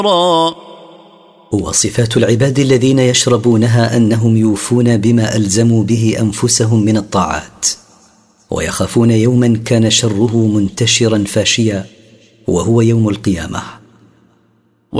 وصفات العباد الذين يشربونها أنهم يوفون بما ألزموا به أنفسهم من الطاعات، ويخافون يوما كان شره منتشرا فاشيا، وهو يوم القيامة.